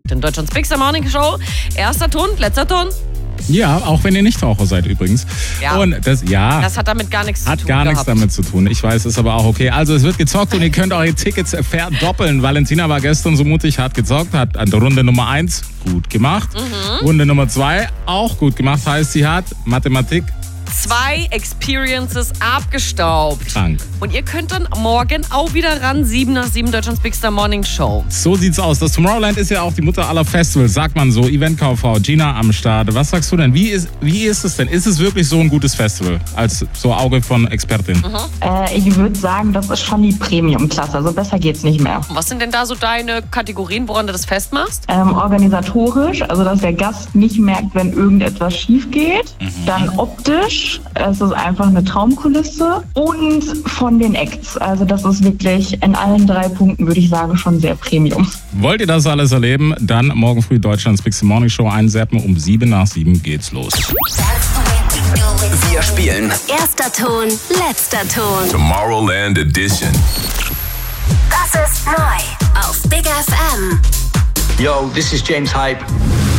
In Deutschlands Big Morning Show. Erster Ton, letzter Ton. Ja, auch wenn ihr Nichtraucher seid übrigens. Ja. Und das hat damit gar nichts zu tun. Hat gar nichts damit zu tun. Ich weiß, ist aber auch okay. Also es wird gezockt und ihr könnt eure Tickets verdoppeln. Valentina war gestern so mutig, hat gezockt, hat an der Runde Nummer 1 gut gemacht. Runde Nummer 2 auch gut gemacht. Heißt, sie hat Mathematik 2 Experiences abgestaubt. Krank. Und ihr könnt dann morgen auch wieder ran, 7 nach 7 Deutschlands Big Morning Show. So sieht's aus. Das Tomorrowland ist ja auch die Mutter aller Festivals, sagt man so. Eventkauffrau Gina am Start. Was sagst du denn? Wie ist es denn? Ist es wirklich so ein gutes Festival? Als so Auge von Expertin. Ich würde sagen, das ist schon die Premium-Klasse. Also besser geht's nicht mehr. Was sind denn da so deine Kategorien, woran du das festmachst? Organisatorisch, also dass der Gast nicht merkt, wenn irgendetwas schief geht. Dann optisch. Es ist einfach eine Traumkulisse. Und von den Acts. Also das ist wirklich in allen 3 Punkten, würde ich sagen, schon sehr Premium. Wollt ihr das alles erleben? Dann morgen früh Deutschlands Big Morning Show einseppen. Um 7 nach 7 geht's los. Wir spielen. Erster Ton, letzter Ton. Tomorrowland Edition. Das ist neu auf Big FM. Yo, this is James Hype.